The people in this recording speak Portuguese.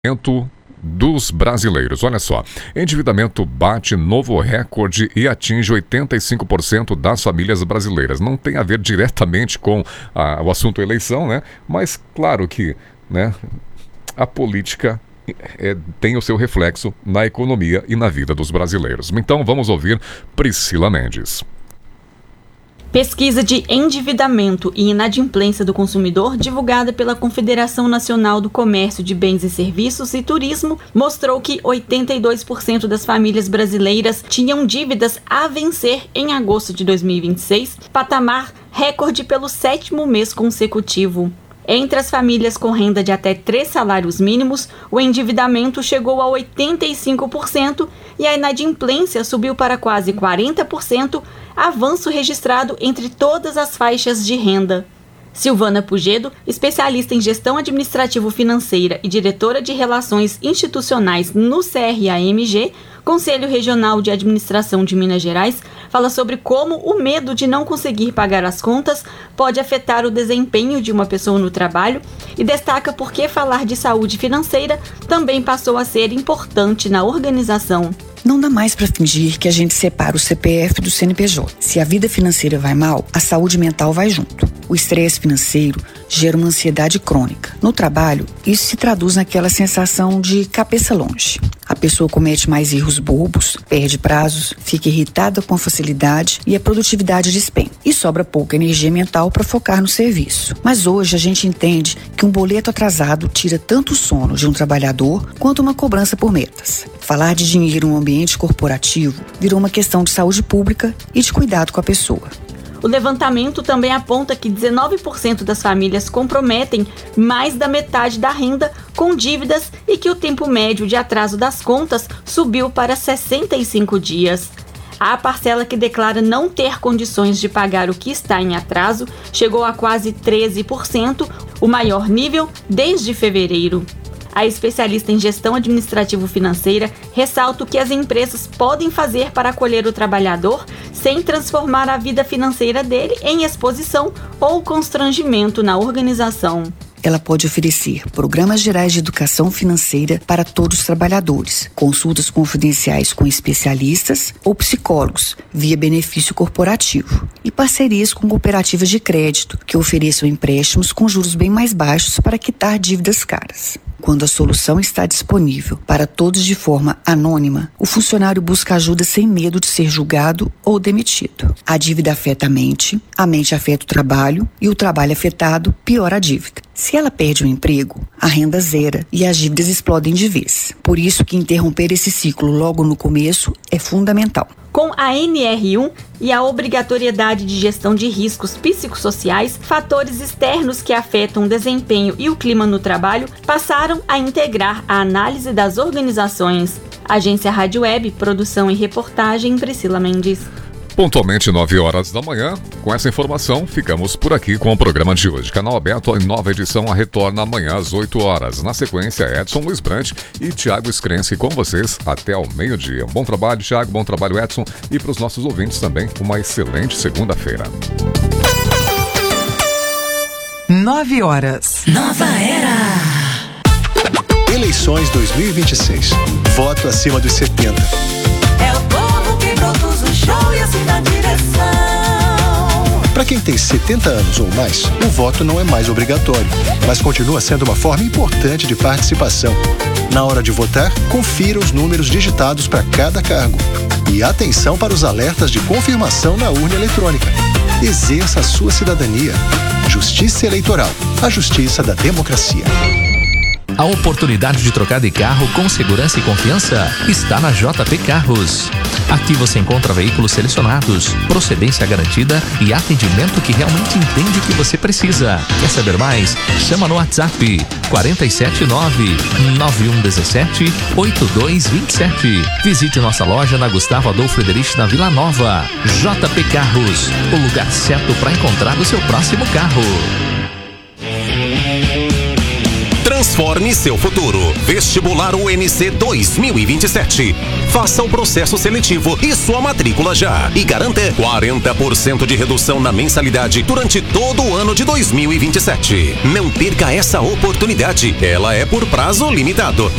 Dos brasileiros. Olha só, endividamento bate novo recorde e atinge 85% das famílias brasileiras. Não tem a ver diretamente com o assunto eleição, né? Mas claro que, né, a política tem o seu reflexo na economia e na vida dos brasileiros. Então vamos ouvir Priscila Mendes. Pesquisa de endividamento e inadimplência do consumidor, divulgada pela Confederação Nacional do Comércio de Bens e Serviços e Turismo, mostrou que 82% das famílias brasileiras tinham dívidas a vencer em agosto de 2026, patamar recorde pelo 7º mês consecutivo. Entre as famílias com renda de até 3 salários mínimos, o endividamento chegou a 85% e a inadimplência subiu para quase 40%, avanço registrado entre todas as faixas de renda. Silvana Pugedo, especialista em gestão administrativo-financeira e diretora de relações institucionais no CRAMG, Conselho Regional de Administração de Minas Gerais, fala sobre como o medo de não conseguir pagar as contas pode afetar o desempenho de uma pessoa no trabalho e destaca por que falar de saúde financeira também passou a ser importante na organização. Não dá mais para fingir que a gente separa o CPF do CNPJ. Se a vida financeira vai mal, a saúde mental vai junto. O estresse financeiro gera uma ansiedade crônica. No trabalho, isso se traduz naquela sensação de cabeça longe. A pessoa comete mais erros bobos, perde prazos, fica irritada com facilidade e a produtividade despenca. E sobra pouca energia mental para focar no serviço. Mas hoje a gente entende que um boleto atrasado tira tanto o sono de um trabalhador quanto uma cobrança por metas. Falar de dinheiro em um ambiente corporativo virou uma questão de saúde pública e de cuidado com a pessoa. O levantamento também aponta que 19% das famílias comprometem mais da metade da renda com dívidas e que o tempo médio de atraso das contas subiu para 65 dias. A parcela que declara não ter condições de pagar o que está em atraso chegou a quase 13%, o maior nível desde fevereiro. A especialista em gestão administrativo-financeira ressalta o que as empresas podem fazer para acolher o trabalhador sem transformar a vida financeira dele em exposição ou constrangimento na organização. Ela pode oferecer programas gerais de educação financeira para todos os trabalhadores, consultas confidenciais com especialistas ou psicólogos via benefício corporativo e parcerias com cooperativas de crédito que ofereçam empréstimos com juros bem mais baixos para quitar dívidas caras. Quando a solução está disponível para todos de forma anônima, o funcionário busca ajuda sem medo de ser julgado ou demitido. A dívida afeta a mente afeta o trabalho e o trabalho afetado piora a dívida. Se ela perde o emprego, a renda zera e as dívidas explodem de vez. Por isso que interromper esse ciclo logo no começo é fundamental. Com a NR1 e a obrigatoriedade de gestão de riscos psicossociais, fatores externos que afetam o desempenho e o clima no trabalho passaram a integrar a análise das organizações. Agência Rádio Web, produção e reportagem, Priscila Mendes. Pontualmente 9 horas da manhã, com essa informação, ficamos por aqui com o programa de hoje. Canal aberto, a nova edição retorna amanhã às 8 horas. Na sequência, Edson Luiz Brandt e Thiago Screnzi com vocês até ao meio-dia. Bom trabalho, Thiago, bom trabalho, Edson. E para os nossos ouvintes também, uma excelente segunda-feira. 9 horas. Nova era. Eleições 2026. Voto acima dos 70. É o povo que produz o show e assim na direção. Para quem tem 70 anos ou mais, o voto não é mais obrigatório, mas continua sendo uma forma importante de participação. Na hora de votar, confira os números digitados para cada cargo. E atenção para os alertas de confirmação na urna eletrônica. Exerça a sua cidadania. Justiça Eleitoral, a justiça da democracia. A oportunidade de trocar de carro com segurança e confiança está na JP Carros. Aqui você encontra veículos selecionados, procedência garantida e atendimento que realmente entende o que você precisa. Quer saber mais? Chama no WhatsApp 479-9117-8227. Visite nossa loja na Gustavo Adolfo Frederich, na Vila Nova. JP Carros, o lugar certo para encontrar o seu próximo carro. Transforme seu futuro. Vestibular UNC 2027. Faça o processo seletivo e sua matrícula já. E garanta 40% de redução na mensalidade durante todo o ano de 2027. Não perca essa oportunidade. Ela é por prazo limitado.